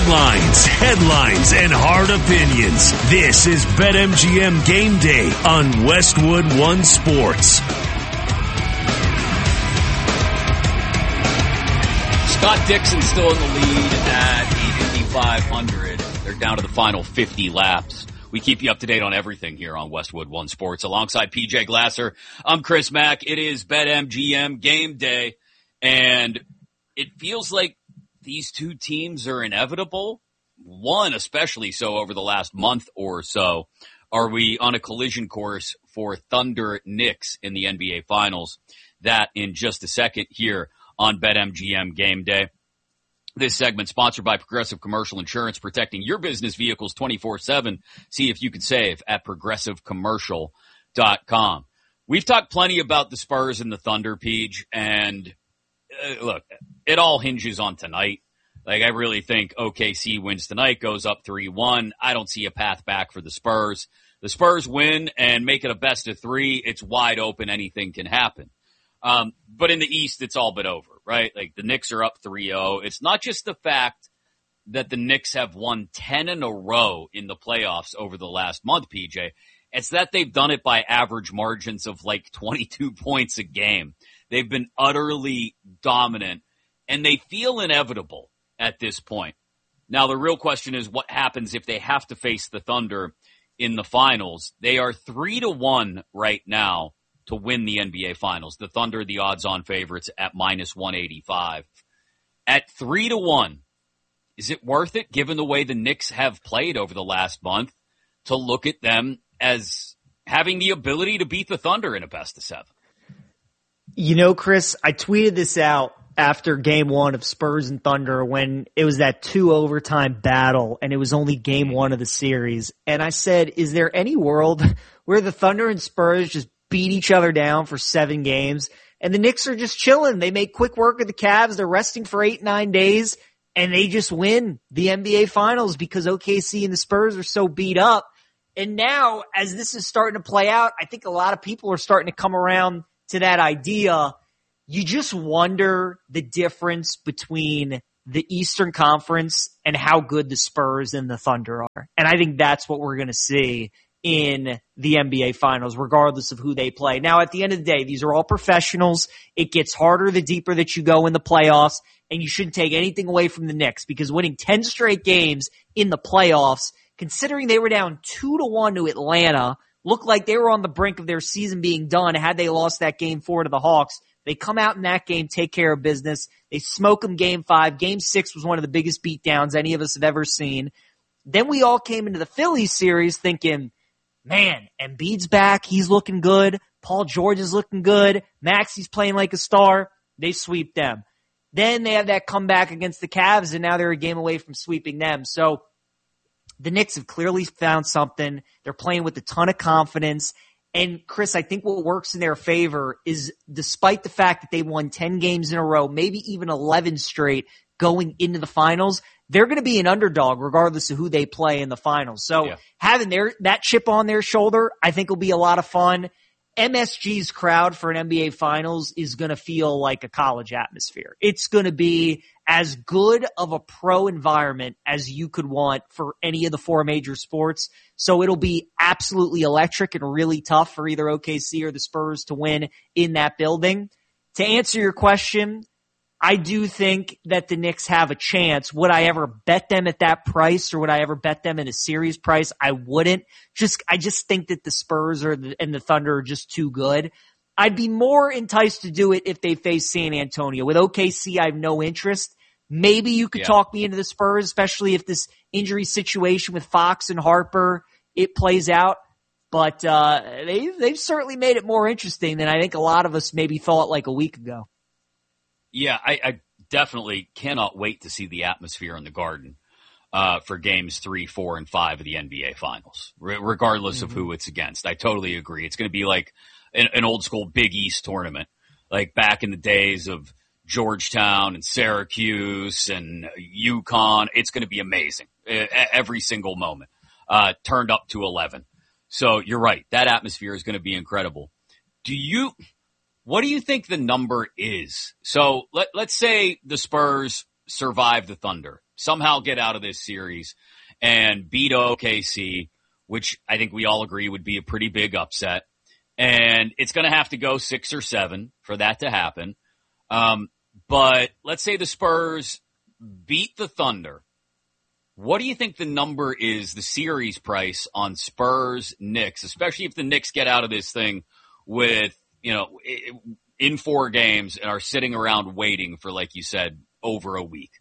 lines, headlines, and hard opinions. This is BetMGM Game Day on Westwood One Sports. Scott Dixon still in the lead at the Indy 500. They're down to the final 50 laps. We keep you up to date on everything here on Westwood One Sports. Alongside PJ Glasser, I'm Chris Mack. It is BetMGM Game Day, and it feels like these two teams are inevitable. One especially so over the last month or so. Are we on a collision course for Thunder Knicks in the NBA Finals? That in just a second here on BetMGM Game Day. This segment sponsored by Progressive Commercial Insurance, protecting your business vehicles 24/7. See if you can save at progressivecommercial.com. We've talked plenty about the Spurs and the Thunder, Peach, and look, it all hinges on tonight. Like, I really think OKC wins tonight, goes up 3-1. I don't see a path back for the Spurs. The Spurs win and make it a best of three. It's wide open. Anything can happen. But in the East, it's all but over, right? Like, the Knicks are up 3-0. It's not just the fact that the Knicks have won 10 in a row in the playoffs over the last month, PJ. It's that they've done it by average margins of like 22 points a game. They've been utterly dominant, and they feel inevitable at this point. Now, the real question is what happens if they have to face the Thunder in the finals. They are 3-1 right now to win the NBA Finals. The Thunder, the odds-on favorites at -185. At 3-1, is it worth it, given the way the Knicks have played over the last month, to look at them as having the ability to beat the Thunder in a best-of-7? You know, Chris, I tweeted this out after game one of Spurs and Thunder when it was that 2 overtime battle and it was only game one of the series. And I said, is there any world where the Thunder and Spurs just beat each other down for 7 games and the Knicks are just chilling? They make quick work of the Cavs. They're resting for 8-9 days and they just win the NBA Finals because OKC and the Spurs are so beat up. And now, as this is starting to play out, I think a lot of people are starting to come around to that idea. You just wonder the difference between the Eastern Conference and how good the Spurs and the Thunder are. And I think that's what we're going to see in the NBA Finals, regardless of who they play. Now, at the end of the day, these are all professionals. It gets harder the deeper that you go in the playoffs, and you shouldn't take anything away from the Knicks because winning 10 straight games in the playoffs, considering they were down 2-1 to Atlanta, looked like they were on the brink of their season being done had they lost that game 4 to the Hawks. They come out in that game, take care of business. They smoke them game 5. Game 6 was one of the biggest beatdowns any of us have ever seen. Then we all came into the Phillies series thinking, man, Embiid's back. He's looking good. Paul George is looking good. Maxi's playing like a star. They sweep them. Then they have that comeback against the Cavs, and now they're a game away from sweeping them. So the Knicks have clearly found something. They're playing with a ton of confidence. And Chris, I think what works in their favor is despite the fact that they won 10 games in a row, maybe even 11 straight going into the finals, they're going to be an underdog regardless of who they play in the finals. So having that chip on their shoulder, I think will be a lot of fun. MSG's crowd for an NBA Finals is going to feel like a college atmosphere. It's going to be as good of a pro environment as you could want for any of the 4 major sports. So it'll be absolutely electric and really tough for either OKC or the Spurs to win in that building. To answer your question, I do think that the Knicks have a chance. Would I ever bet them at that price, or would I ever bet them in a series price? I wouldn't. I just think that the Spurs and the Thunder are just too good. I'd be more enticed to do it if they face San Antonio. With OKC, I have no interest. Maybe you could talk me into the Spurs, especially if this injury situation with Fox and Harper, it plays out. But they've certainly made it more interesting than I think a lot of us maybe thought like a week ago. Yeah, I definitely cannot wait to see the atmosphere in the Garden for games 3, 4, and 5 of the NBA Finals, regardless of who it's against. I totally agree. It's going to be like an old school Big East tournament, like back in the days of Georgetown and Syracuse and UConn. It's going to be amazing. Every single moment, turned up to 11. So you're right. That atmosphere is going to be incredible. What do you think the number is? So let's say the Spurs survive the Thunder, somehow get out of this series and beat OKC, which I think we all agree would be a pretty big upset. And it's going to have to go 6 or 7 for that to happen. But let's say the Spurs beat the Thunder. What do you think the number is, the series price on Spurs Knicks, especially if the Knicks get out of this thing with, in 4 games and are sitting around waiting for, like you said, over a week?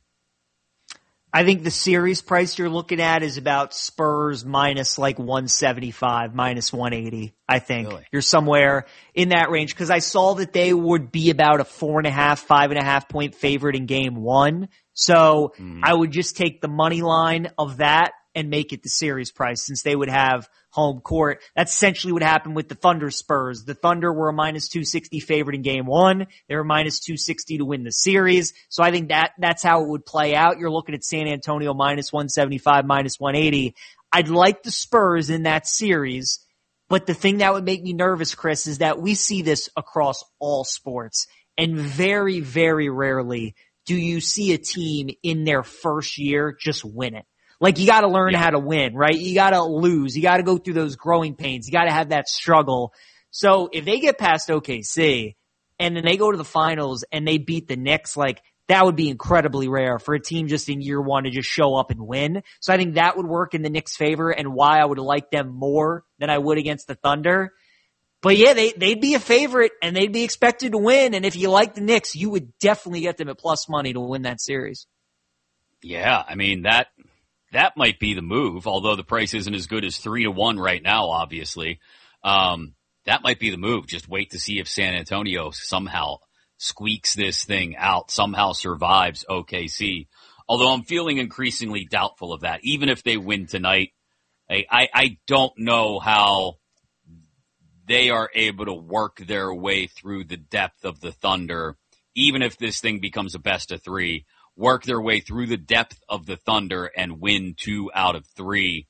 I think the series price you're looking at is about Spurs minus like 175, minus 180. I think you're somewhere in that range, because I saw that they would be about a 4.5, 5.5 point favorite in game 1. So I would just take the money line of that and make it the series price, since they would have home court. That's essentially what happened with the Thunder Spurs. The Thunder were a minus 260 favorite in game 1. They were minus 260 to win the series. So I think that's how it would play out. You're looking at San Antonio minus 175, minus 180. I'd like the Spurs in that series, but the thing that would make me nervous, Chris, is that we see this across all sports, and very, very rarely do you see a team in their first year just win it. Like, you got to learn how to win, right? You got to lose. You got to go through those growing pains. You got to have that struggle. So if they get past OKC and then they go to the finals and they beat the Knicks, like, that would be incredibly rare for a team just in year 1 to just show up and win. So I think that would work in the Knicks' favor, and why I would like them more than I would against the Thunder. But yeah, they'd be a favorite and they'd be expected to win. And if you like the Knicks, you would definitely get them at plus money to win that series. Yeah, I mean, that might be the move, although the price isn't as good as 3-1 right now, obviously. That might be the move. Just wait to see if San Antonio somehow squeaks this thing out, somehow survives OKC. Although I'm feeling increasingly doubtful of that. Even if they win tonight, I don't know how they are able to work their way through the depth of the Thunder, even if this thing becomes a best of 3. Work their way through the depth of the Thunder and win 2 out of 3.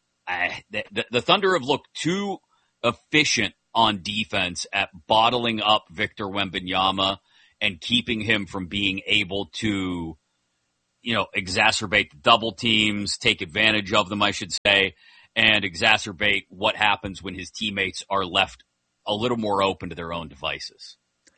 The Thunder have looked too efficient on defense at bottling up Victor Wembanyama and keeping him from being able to, exacerbate the double teams, take advantage of them, I should say, and exacerbate what happens when his teammates are left a little more open to their own devices.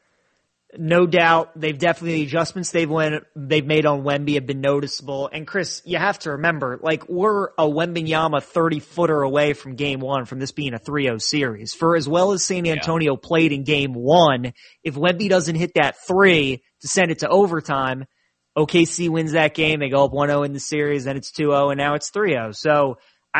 No doubt, the adjustments they've made on Wemby have been noticeable. And Chris, you have to remember, like, we're a Wembanyama 30-footer away from game 1 from this being a 3-0 series. For as well as San Antonio played in game 1, if Wemby doesn't hit that 3 to send it to overtime, OKC wins that game, they go up 1-0 in the series, then it's 2-0, and now it's 3-0. So,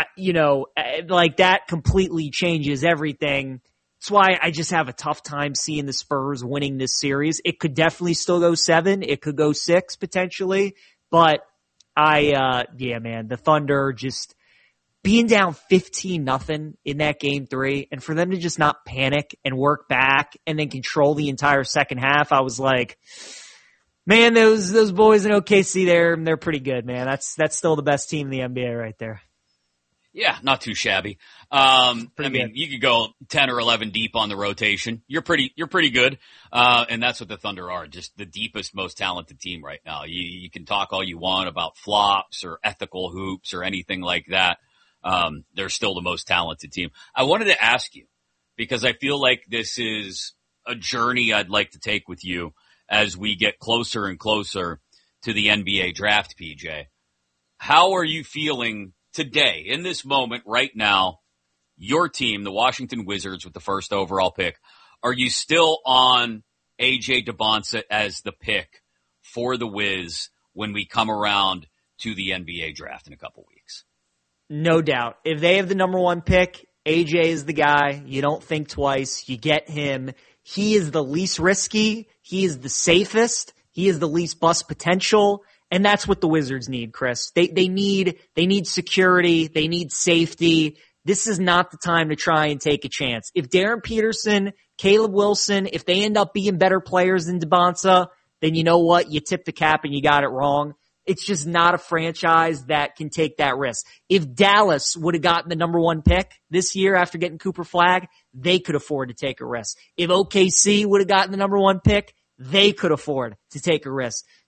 that completely changes everything. That's why I just have a tough time seeing the Spurs winning this series. It could definitely still go 7. It could go 6 potentially. But the Thunder just being down 15-0 in that game 3, and for them to just not panic and work back and then control the entire second half, I was like, man, those boys in OKC, they're pretty good, man. That's still the best team in the NBA right there. Yeah, not too shabby. Good. You could go 10 or 11 deep on the rotation. You're pretty good. And that's what the Thunder are, just the deepest, most talented team right now. You can talk all you want about flops or ethical hoops or anything like that. They're still the most talented team. I wanted to ask you, because I feel like this is a journey I'd like to take with you as we get closer and closer to the NBA draft, PJ. How are you feeling today, in this moment, right now, your team, the Washington Wizards, with the first overall pick? Are you still on A.J. Debonsa as the pick for the Wiz when we come around to the NBA draft in a couple weeks? No doubt. If they have the number 1 pick, A.J. is the guy. You don't think twice. You get him. He is the least risky. He is the safest. He is the least bust potential. And that's what the Wizards need, Chris. They need security. They need safety. This is not the time to try and take a chance. If Darren Peterson, Caleb Wilson, if they end up being better players than Debonsa, then you know what? You tipped the cap and you got it wrong. It's just not a franchise that can take that risk. If Dallas would have gotten the number 1 pick this year after getting Cooper Flagg, they could afford to take a risk. If OKC would have gotten the number 1 pick, they could afford to take a risk.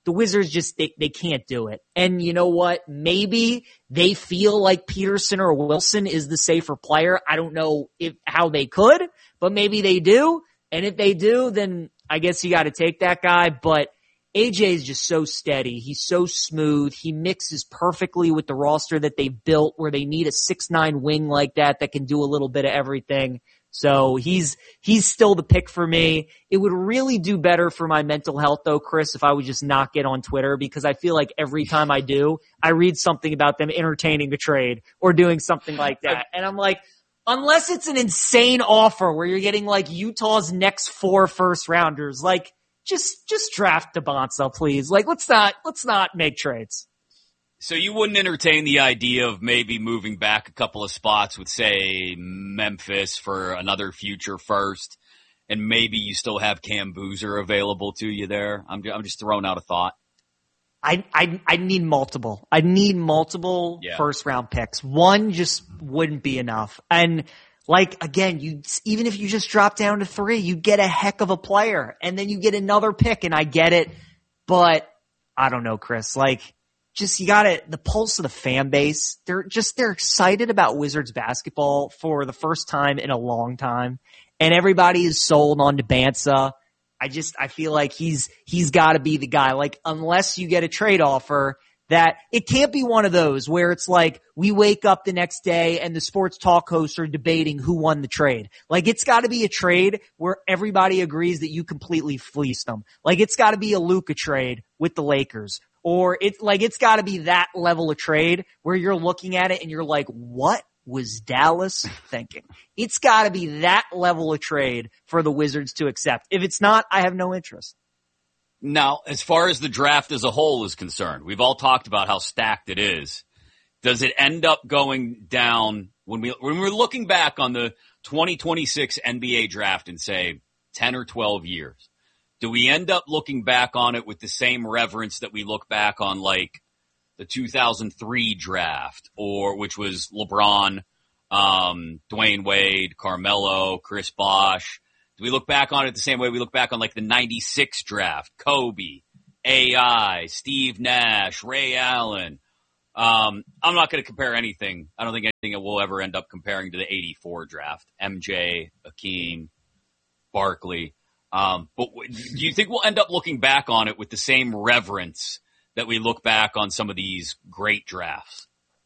the Wizards just, they can't do it. And you know what? Maybe they feel like Peterson or Wilson is the safer player. I don't know how they could, but maybe they do. And if they do, then I guess you got to take that guy. But AJ is just so steady. He's so smooth. He mixes perfectly with the roster that they've built where they need a 6'9" wing like that can do a little bit of everything. So he's still the pick for me. It would really do better for my mental health though, Chris, if I would just not get on Twitter, because I feel like every time I do, I read something about them entertaining a trade or doing something like that. And I'm like, unless it's an insane offer where you're getting like Utah's next 4 first rounders, like, just draft Bonsa, please. Like, let's not make trades. So you wouldn't entertain the idea of maybe moving back a couple of spots with, say, Memphis for another future first, and maybe you still have Cam Boozer available to you there? I'm just throwing out a thought. I need multiple. I need multiple first round picks. One just wouldn't be enough. And like, again, even if you just drop down to 3, you get a heck of a player and then you get another pick, and I get it, but I don't know, Chris, like, just, you got the pulse of the fan base. They're excited about Wizards basketball for the first time in a long time. And everybody is sold on Bonsa. I feel like he's got to be the guy. Like, unless you get a trade offer, that it can't be one of those where it's like we wake up the next day and the sports talk hosts are debating who won the trade. Like, it's got to be a trade where everybody agrees that you completely fleeced them. Like, it's got to be a Luka trade with the Lakers, or it's got to be that level of trade where you're looking at it and you're like, what was Dallas thinking? It's got to be that level of trade for the Wizards to accept. If it's not, I have no interest. Now, as far as the draft as a whole is concerned, we've all talked about how stacked it is. Does it end up going down when we're looking back on the 2026 NBA draft in, say, 10 or 12 years? Do we end up looking back on it with the same reverence that we look back on, like, the 2003 draft, or which was LeBron, Dwayne Wade, Carmelo, Chris Bosh? Do we look back on it the same way we look back on, like, the 96 draft? Kobe, AI, Steve Nash, Ray Allen. I'm not going to compare anything. I don't think anything will ever end up comparing to the 84 draft. MJ, Hakeem, Barkley. But do you think we'll end up looking back on it with the same reverence that we look back on some of these great drafts?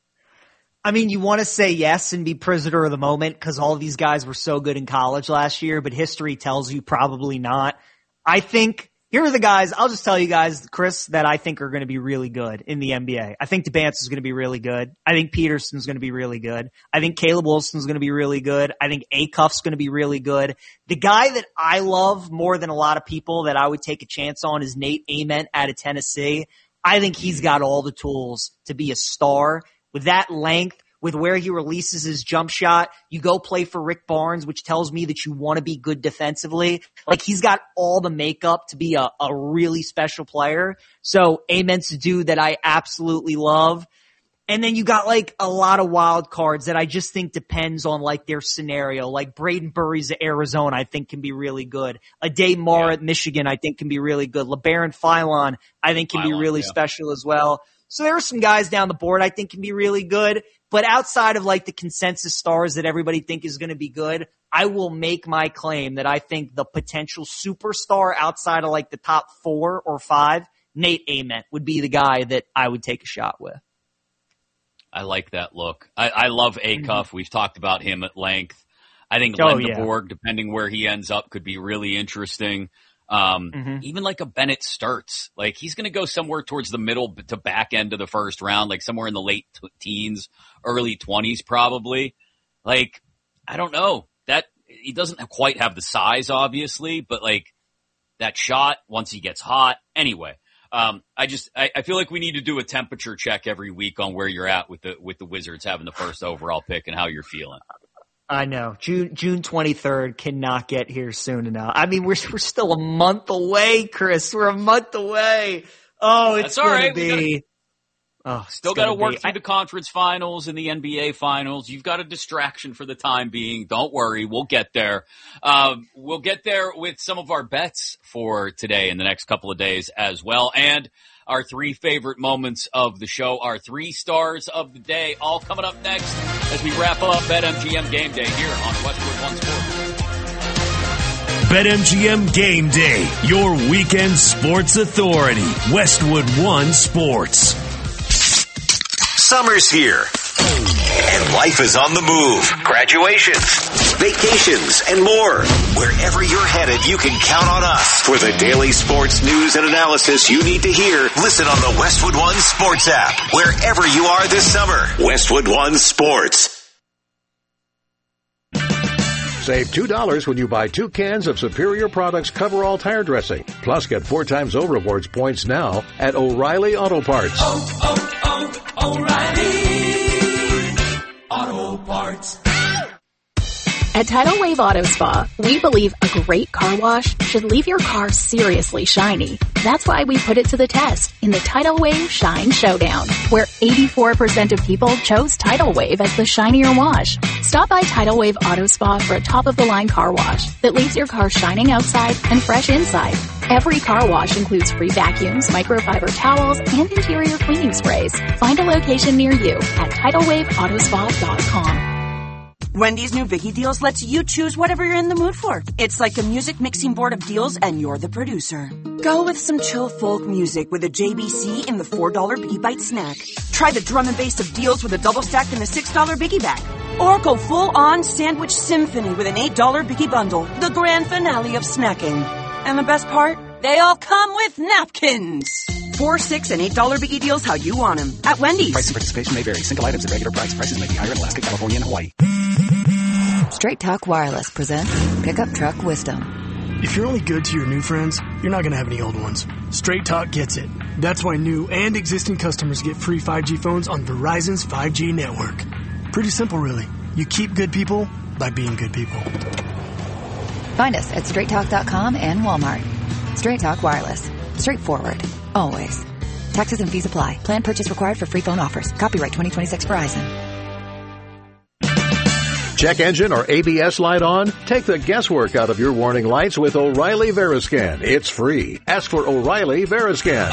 I mean, you want to say yes and be prisoner of the moment because all of these guys were so good in college last year, but history tells you probably not. I think here are the guys, I'll just tell you guys, Chris, that I think are going to be really good in the NBA. I think Bonsa is going to be really good. I think Peterson's going to be really good. I think Caleb Wilson's going to be really good. I think Acuff's going to be really good. The guy that I love more than a lot of people that I would take a chance on is Nate Ament out of Tennessee. I think he's got all the tools to be a star. With that length, with where he releases his jump shot, you go play for Rick Barnes, which tells me that you want to be good defensively. Like, he's got all the makeup to be a really special player. So Ament's a dude that I absolutely love. And then you got like a lot of wild cards that I just think depends on like their scenario. Like Braden Burries at Arizona, I think can be really good. Ade Moore at Michigan, I think can be really good. LeBaron Philon, I think can be really special as well. So there are some guys down the board I think can be really good. But outside of like the consensus stars that everybody think is going to be good, I will make my claim that I think the potential superstar outside of like the top 4 or 5, Nate Ament would be the guy that I would take a shot with. I like that look. I love Acuff. Mm-hmm. We've talked about him at length. I think Lendeborg, depending where he ends up, could be really interesting. Even like a Bennett Sturts, like he's going to go somewhere towards the middle to back end of the first round, like somewhere in the late teens, early 20s probably. Like, I don't know, that he doesn't quite have the size obviously, but like that shot once he gets hot. Anyway, I feel like we need to do a temperature check every week on where you're at with the Wizards having the first overall pick and how you're feeling. I know. June 23rd cannot get here soon enough. I mean, we're still a month away, Chris. We're a month away. Oh, it's going to be. Still got to work through the conference finals and the NBA finals. You've got a distraction for the time being. Don't worry. We'll get there. We'll get there with some of our bets for today in the next couple of days as well. And our 3 favorite moments of the show, our 3 stars of the day, all coming up next as we wrap up BetMGM Game Day here on Westwood One Sports. BetMGM Game Day, your weekend sports authority. Westwood One Sports. Summer's here, and life is on the move. Graduations, vacations, and more. Wherever you're headed, you can count on us for the daily sports news and analysis you need to hear. Listen on the Westwood One Sports app, wherever you are this summer. Westwood One Sports. Save $2 when you buy 2 cans of Superior Products Coverall Tire Dressing. Plus, get 4 times O-Rewards points now at O'Reilly Auto Parts. O'Reilly Auto Parts. At Tidal Wave Auto Spa, we believe a great car wash should leave your car seriously shiny. That's why we put it to the test in the Tidal Wave Shine Showdown, where 84% of people chose Tidal Wave as the shinier wash. Stop by Tidal Wave Auto Spa for a top-of-the-line car wash that leaves your car shining outside and fresh inside. Every car wash includes free vacuums, microfiber towels, and interior cleaning sprays. Find a location near you at TidalWaveAutoSpa.com. Wendy's new Biggie Deals lets you choose whatever you're in the mood for. It's like a music mixing board of deals, and you're the producer. Go with some chill folk music with a JBC in the $4 Biggie Bite snack. Try the drum and bass of deals with a double stack in the $6 Biggie Bag. Or go full-on sandwich symphony with an $8 Biggie Bundle, the grand finale of snacking. And the best part? They all come with napkins. $4, $6, and $8 Biggie Deals how you want them. At Wendy's. Price and participation may vary. Single items at regular price. Prices may be higher in Alaska, California, and Hawaii. Straight Talk Wireless presents Pickup Truck Wisdom. If you're only good to your new friends, you're not going to have any old ones. Straight Talk gets it. That's why new and existing customers get free 5G phones on Verizon's 5G network. Pretty simple, really. You keep good people by being good people. Find us at straighttalk.com and Walmart. Straight Talk Wireless. Straightforward. Always. Taxes and fees apply. Plan purchase required for free phone offers. Copyright 2026 Verizon. Check engine or ABS light on? Take the guesswork out of your warning lights with O'Reilly Veriscan. It's free. Ask for O'Reilly Veriscan.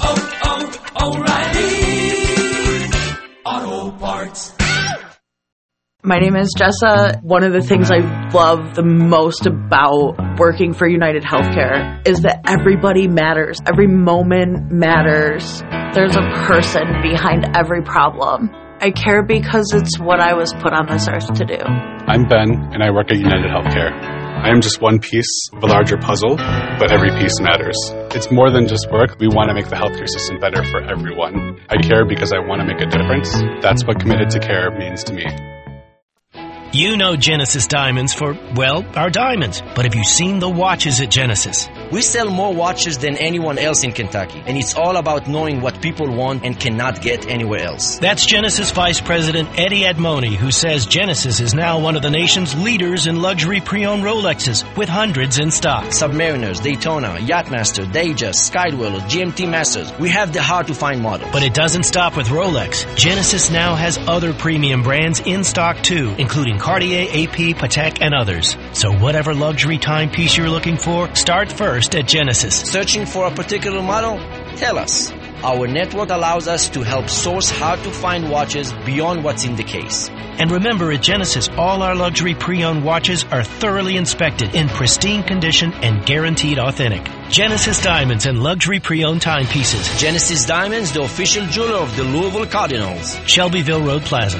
O'Reilly Auto Parts. My name is Jessa. One of the things I love the most about working for United Healthcare is that everybody matters. Every moment matters. There's a person behind every problem. I care because it's what I was put on this earth to do. I'm Ben, and I work at United Healthcare. I am just one piece of a larger puzzle, but every piece matters. It's more than just work. We want to make the healthcare system better for everyone. I care because I want to make a difference. That's what committed to care means to me. You know Genesis Diamonds for, well, our diamonds. But have you seen the watches at Genesis? We sell more watches than anyone else in Kentucky, and it's all about knowing what people want and cannot get anywhere else. That's Genesis Vice President Eddie Admoni, who says Genesis is now one of the nation's leaders in luxury pre-owned Rolexes, with hundreds in stock. Submariners, Daytona, Yachtmaster, Datejust, Skydweller, GMT Masters. We have the hard-to-find models. But it doesn't stop with Rolex. Genesis now has other premium brands in stock too, including Cartier, AP, Patek, and others. So whatever luxury timepiece you're looking for, start first at Genesis. Searching for a particular model? Tell us. Our network allows us to help source hard-to-find watches beyond what's in the case. And remember, at Genesis, all our luxury pre-owned watches are thoroughly inspected in pristine condition and guaranteed authentic. Genesis Diamonds and luxury pre-owned timepieces. Genesis Diamonds, the official jeweler of the Louisville Cardinals. Shelbyville Road Plaza.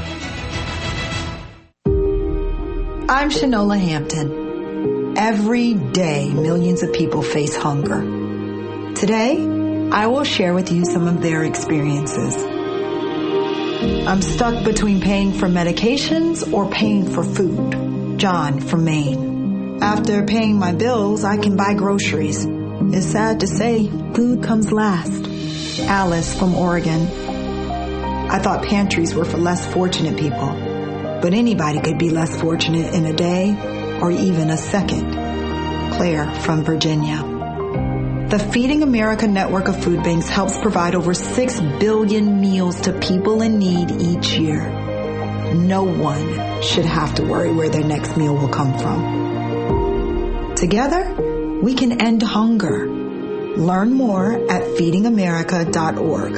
I'm Shanola Hampton. Every day, millions of people face hunger. Today, I will share with you some of their experiences. I'm stuck between paying for medications or paying for food. John from Maine. After paying my bills, I can buy groceries. It's sad to say, food comes last. Alice from Oregon. I thought pantries were for less fortunate people, but anybody could be less fortunate in a day or even a second. Claire from Virginia. The Feeding America network of food banks helps provide over 6 billion meals to people in need each year. No one should have to worry where their next meal will come from. Together, we can end hunger. Learn more at feedingamerica.org.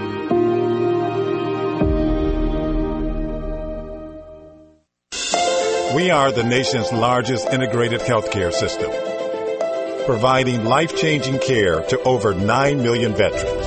We are the nation's largest integrated healthcare system, providing life-changing care to over 9 million veterans.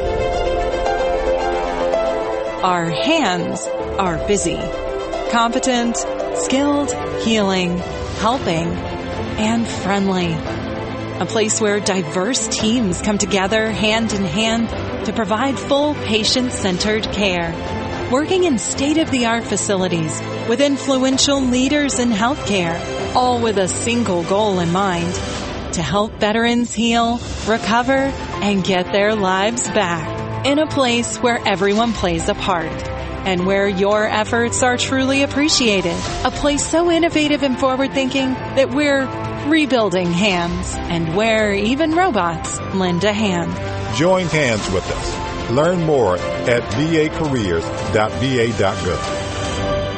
Our hands are busy, competent, skilled, healing, helping, and friendly. A place where diverse teams come together hand in hand to provide full patient-centered care. Working in state-of-the-art facilities with influential leaders in healthcare, all with a single goal in mind: to help veterans heal, recover, and get their lives back in a place where everyone plays a part and where your efforts are truly appreciated. A place so innovative and forward-thinking that we're rebuilding hands and where even robots lend a hand. Join hands with us. Learn more at vacareers.va.gov.